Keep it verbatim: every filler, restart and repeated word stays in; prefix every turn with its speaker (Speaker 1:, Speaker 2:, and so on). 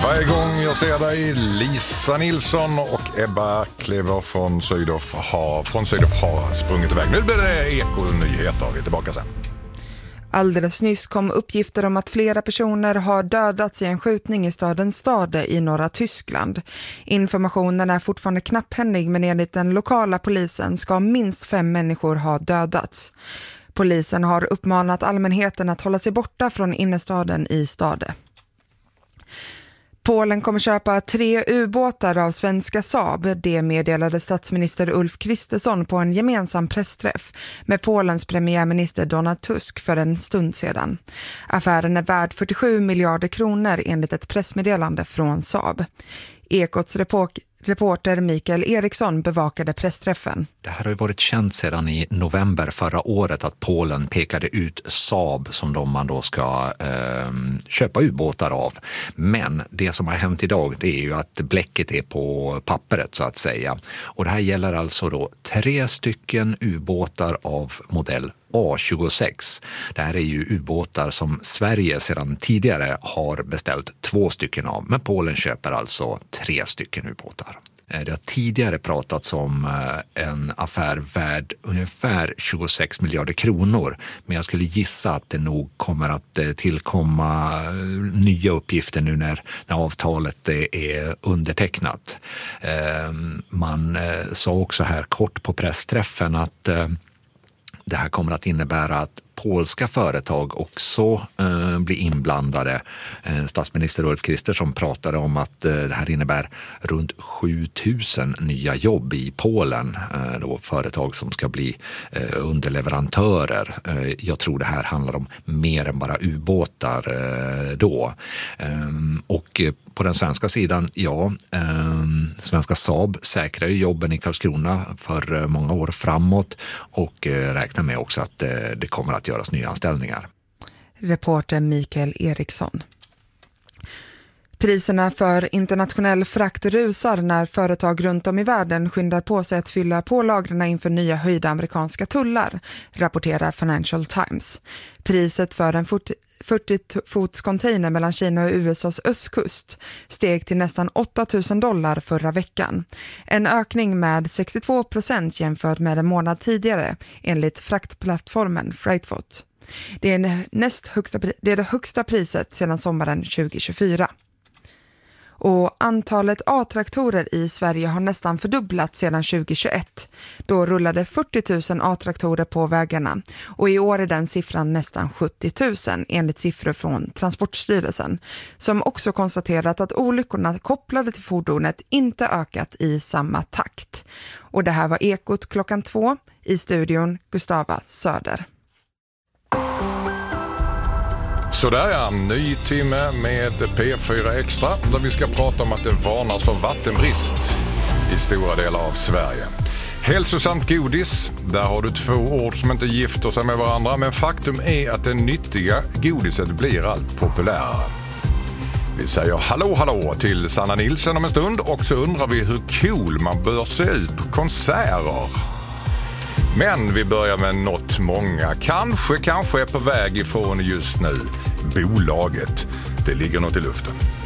Speaker 1: Varje gång jag ser dig, Lisa Nilsson och Ebba Klever från Sydow har, från Sydow har sprungit iväg. Nu blir det Eko-nyheter, vi är tillbaka sen.
Speaker 2: Alldeles nyss kom uppgifter om att flera personer har dödats i en skjutning i staden Stade i norra Tyskland. Informationen är fortfarande knapphändig, men enligt den lokala polisen ska minst fem människor ha dödats. Polisen har uppmanat allmänheten att hålla sig borta från innerstaden i Stade. Polen kommer köpa tre ubåtar av svenska Saab. Det meddelade statsminister Ulf Kristersson på en gemensam pressträff med Polens premiärminister Donald Tusk för en stund sedan. Affären är värd fyrtiosju miljarder kronor enligt ett pressmeddelande från Saab. Ekots report Reporter Mikael Eriksson bevakade pressträffen.
Speaker 3: Det här har ju varit känt sedan i november förra året att Polen pekade ut Saab som de man då ska eh, köpa ubåtar av. Men det som har hänt idag, det är ju att bläcket är på pappret så att säga. Och det här gäller alltså då tre stycken ubåtar av modell A tjugosex. Det här är ju ubåtar som Sverige sedan tidigare har beställt två stycken av, men Polen köper alltså tre stycken ubåtar. Det har tidigare pratats om en affär värd ungefär tjugosex miljarder kronor, men jag skulle gissa att det nog kommer att tillkomma nya uppgifter nu när, när avtalet är undertecknat. Man sa också här kort på pressträffen att det här kommer att innebära att polska företag också eh, blir inblandade. Eh, statsminister Ulf Kristersson pratade om att eh, det här innebär runt sju tusen nya jobb i Polen. Eh, då företag som ska bli eh, underleverantörer. Eh, jag tror det här handlar om mer än bara ubåtar eh, då. Eh, och eh, på den svenska sidan, ja, eh, svenska Saab säkrar ju jobben i Karlskrona för eh, många år framåt och eh, räknar med också att eh, det kommer att göras nya anställningar.
Speaker 2: Reporter Mikael Eriksson. Priserna för internationell frakt rusar när företag runt om i världen skyndar på sig att fylla på lagren inför nya höjda amerikanska tullar, rapporterar Financial Times. Priset för en fyrtio-fots container mellan Kina och U S A:s östkust steg till nästan åtta tusen dollar förra veckan. En ökning med sextiotvå procent jämfört med en månad tidigare enligt fraktplattformen Freightfoot. Det är, det, näst högsta, det är det högsta priset sedan sommaren tjugohundratjugofyra. Och antalet A-traktorer i Sverige har nästan fördubblats sedan tjugohundratjugoett. Då rullade fyrtio tusen A-traktorer på vägarna och i år är den siffran nästan sjuttio tusen enligt siffror från Transportstyrelsen, som också konstaterat att olyckorna kopplade till fordonet inte ökat i samma takt. Och det här var Ekot klockan två, i studion Gustava Söder.
Speaker 1: Så där är en ny timme med P fyra Extra där vi ska prata om att det varnas för vattenbrist i stora delar av Sverige. Hälsosamt godis, där har du två ord som inte gifter sig med varandra, men faktum är att det nyttiga godiset blir allt populärare. Vi säger hallå hallå till Sanna Nilsson om en stund och så undrar vi hur cool man bör se ut på konserter. Men vi börjar med något många kanske, kanske är på väg ifrån just nu. Bolaget. Det ligger något i luften.